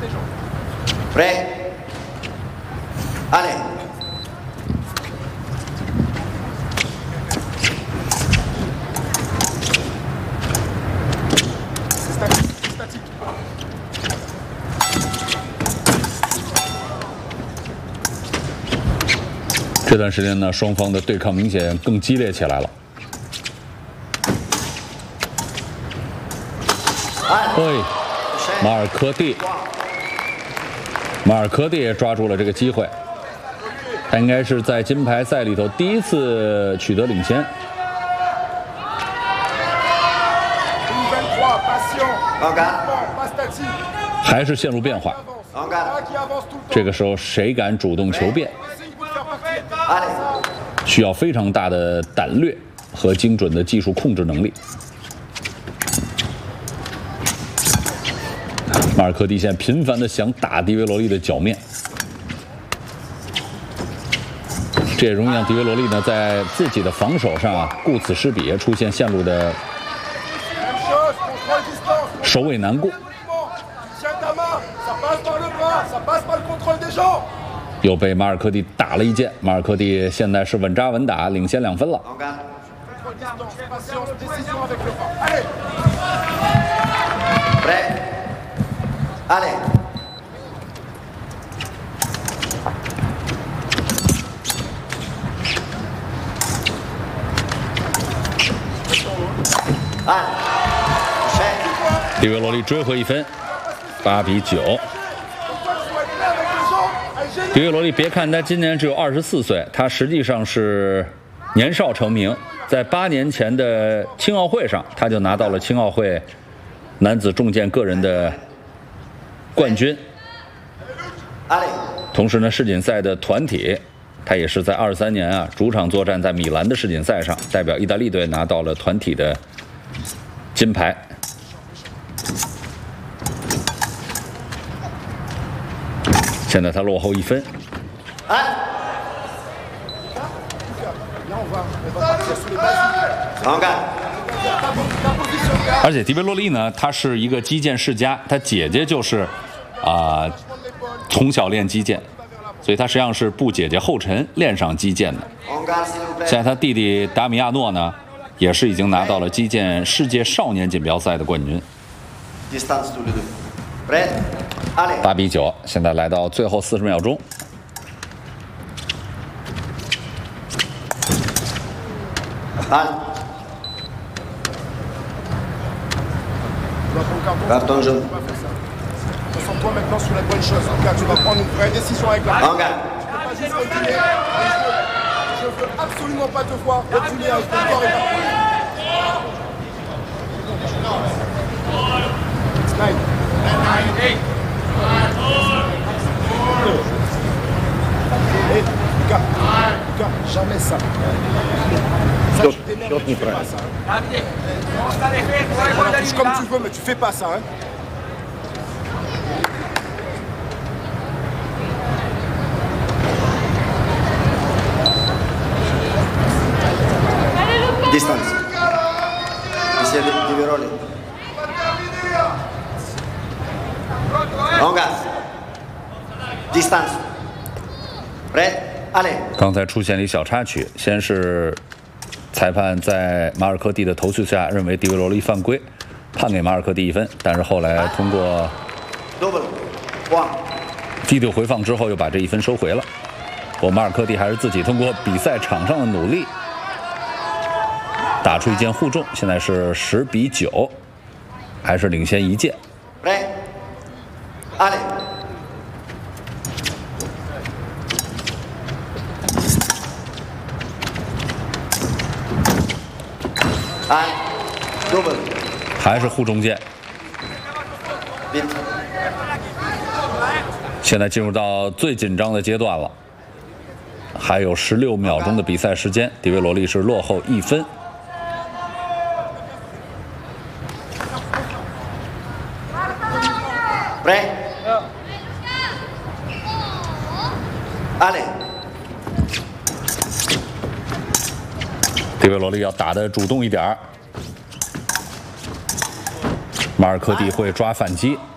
Pre. Allez. 这段时间呢，双方的对抗明显更激烈起来了。对，马尔科蒂抓住了这个机会，他应该是在金牌赛里头第一次取得领先。还是陷入变化。这个时候谁敢主动求变？需要非常大的胆略和精准的技术控制能力。马尔科蒂现在频繁地想打迪维罗利的脚面，这也容易让迪维罗利呢在自己的防守上顾此失彼，出现线路的首尾难过。又被马尔科蒂打了一剑，马尔科蒂现在是稳扎稳打，领先2分了。迪维罗利追回1分，8比9。迪维罗利，别看他今年只有24岁，他实际上是年少成名。在8年前的青奥会上，他就拿到了青奥会男子重剑个人的冠军。同时呢，世锦赛的团体，他也是在23年主场作战在米兰的世锦赛上，代表意大利队拿到了团体的金牌。现在他落后1分。而且迪维罗利呢，他是一个击剑世家，他姐姐就是从小练击剑，所以他实际上是步姐姐后尘练上击剑的。现在他弟弟达米亚诺呢，也是已经拿到了击剑世界少年锦标赛的冠军。8比9，现在来到最后40秒钟。 Carton jaune. Concentre-toi maintenant sur la bonne chose. Car tu vas prendre une vraie décision avec la balle. Tu peux pas juste continuer. Je veux absolument pas te voir continuer avec ton corps éparpillé. Slide. Et Lucas, jamais ça. Ça, tu t'énerves, tu fais pas ça. Touche comme tu veux, mais tu fais pas ça. Hein. Distance. Ici, Diveroli. On gaz. Distance. Prêt? Allez. 刚才出现了一小插曲，先是裁判在马尔科蒂的投诉下认为迪维罗利犯规，判给马尔科蒂1分，但是后来通过 video 回放之后又把这1分收回了。马尔科蒂还是自己通过比赛场上的努力打出一剑互中，现在是10比9，还是领先1剑。还是互中剑。现在进入到最紧张的阶段了，还有16秒钟的比赛时间，迪维罗利是落后1分。迪维罗利要打得主动一点，马尔科蒂会抓反击。